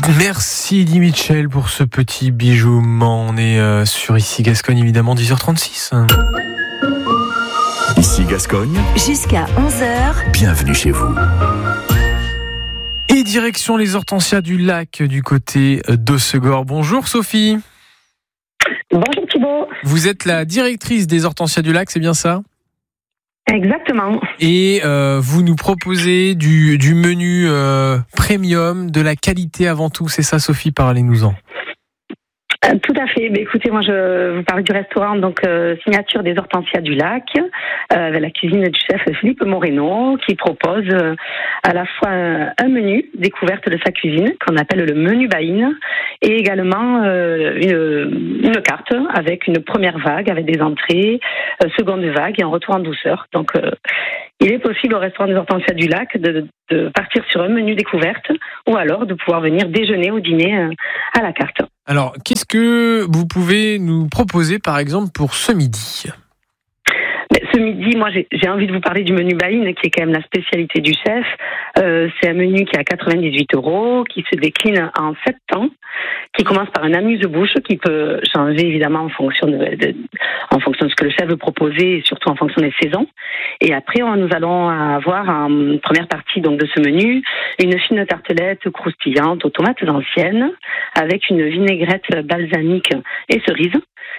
Merci Eddie Mitchell pour ce petit bijou. On est sur Ici Gascogne, évidemment, 10h36. Ici Gascogne, jusqu'à 11h. Bienvenue chez vous. Et direction les Hortensias du Lac du côté d'Hossegor. Bonjour Sophie. Bonjour Thibaut. Vous êtes la directrice des Hortensias du Lac, c'est bien ça ? Exactement. Et vous nous proposez du menu premium, de la qualité avant tout, c'est ça Sophie, parlez-nous-en. Tout à fait. Mais écoutez, moi je vous parle du restaurant donc signature des Hortensias du Lac, avec la cuisine du chef Philippe Moreno, qui propose à la fois un menu découverte de sa cuisine qu'on appelle le menu Baïne, et également une carte avec une première vague, avec des entrées, seconde vague et un retour en douceur. Donc il est possible au restaurant des Hortensias du Lac de partir sur un menu découverte, ou alors de pouvoir venir déjeuner ou dîner à la carte. Alors, qu'est-ce que vous pouvez nous proposer, par exemple, pour ce midi ? Ce midi, moi, j'ai envie de vous parler du menu Baïne, qui est quand même la spécialité du chef. C'est un menu qui est à 98 €, qui se décline en 7 temps, qui commence par un amuse-bouche, qui peut changer évidemment en fonction de ce que le chef veut proposer, et surtout en fonction des saisons. Et après, nous allons avoir en première partie donc de ce menu une fine tartelette croustillante aux tomates anciennes, avec une vinaigrette balsamique et cerise,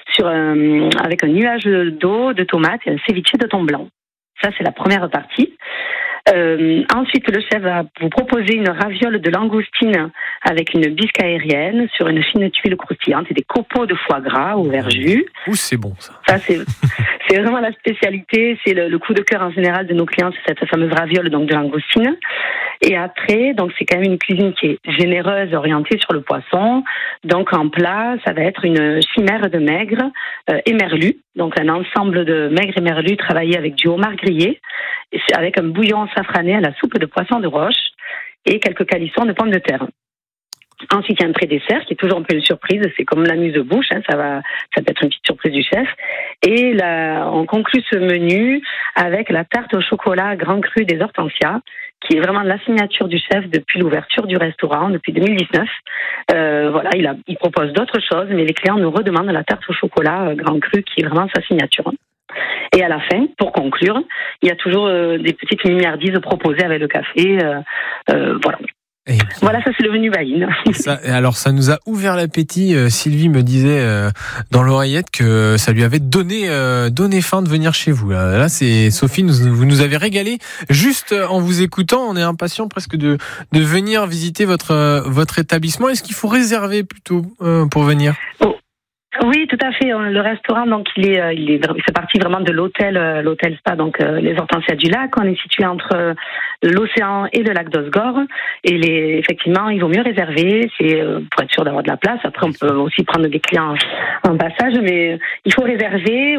avec un nuage d'eau, de tomates et un ceviche de thon blanc. Ça, c'est la première partie. Ensuite, le chef va vous proposer une raviole de langoustine avec une bisque aérienne sur une fine tuile croustillante et des copeaux de foie gras au verjus. Ouh, c'est bon ça. Ça, c'est vraiment la spécialité. C'est le coup de cœur en général de nos clients, c'est cette fameuse raviole donc de langoustine. Et après, donc c'est quand même une cuisine qui est généreuse, orientée sur le poisson. Donc en plat, ça va être une chimère de maigre et merlu. Donc un ensemble de maigre et merlu travaillé avec du homard grillé, avec un bouillon safrané à la soupe de poisson de roche et quelques calissons de pommes de terre. Ensuite, il y a un pré-dessert qui est toujours un peu une surprise. C'est comme l'amuse-bouche, ça peut être une petite surprise du chef. Et là, on conclut ce menu avec la tarte au chocolat grand cru des Hortensias, qui est vraiment la signature du chef depuis l'ouverture du restaurant, depuis 2019. Voilà, il propose d'autres choses, mais les clients nous redemandent la tarte au chocolat grand cru, qui est vraiment sa signature. Et à la fin, pour conclure, il y a toujours des petites mignardises proposées avec le café. Voilà. Voilà, ça c'est le menu Baïne. Alors ça nous a ouvert l'appétit. Sylvie me disait dans l'oreillette que ça lui avait donné faim de venir chez vous. Là c'est Sophie, vous nous avez régalé. Juste en vous écoutant, on est impatient presque de venir visiter votre établissement. Est-ce qu'il faut réserver plutôt pour venir ? Oui, tout à fait. Le restaurant, donc, il fait partie vraiment de l'hôtel spa, donc les Hortensias du Lac. On est situé entre l'océan et le lac d'Hossegor. Et effectivement, il vaut mieux réserver, c'est pour être sûr d'avoir de la place. Après, on peut aussi prendre des clients en passage, mais il faut réserver.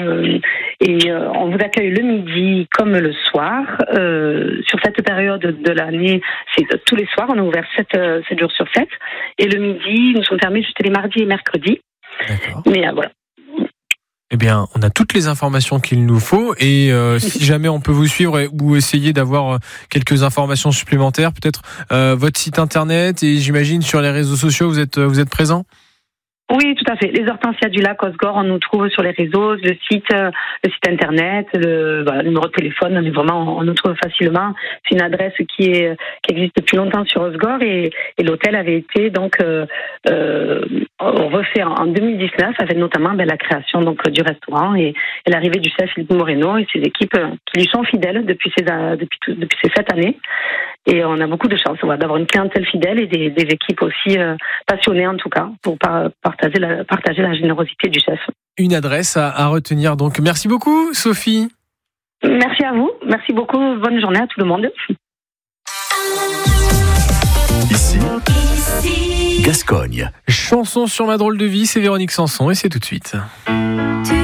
Et on vous accueille le midi comme le soir. Sur cette période de l'année, c'est tous les soirs. On est ouvert 7 jours sur 7. Et le midi, nous sommes fermés juste les mardis et mercredis. D'accord. Mais voilà. Eh bien, on a toutes les informations qu'il nous faut, et si jamais on peut vous suivre ou essayer d'avoir quelques informations supplémentaires, peut-être votre site internet, et j'imagine sur les réseaux sociaux vous êtes présent ? Oui, tout à fait. Les Hortensias du Lac Hossegor, on nous trouve sur les réseaux, le site internet, le numéro de téléphone, on nous trouve facilement. C'est une adresse qui existe depuis longtemps sur Hossegor, et l'hôtel avait été donc refait en 2019 avec notamment la création donc du restaurant et l'arrivée du chef Philippe Moreno et ses équipes qui lui sont fidèles depuis ces 7 années. Et on a beaucoup de chance d'avoir une clientèle fidèle et des équipes aussi passionnées en tout cas pour partager la générosité du chef. Une adresse à retenir donc. Merci beaucoup Sophie. Merci à vous, merci beaucoup, bonne journée à tout le monde. Ici, Gascogne. Chanson sur ma drôle de vie, c'est Véronique Sanson et c'est tout de suite.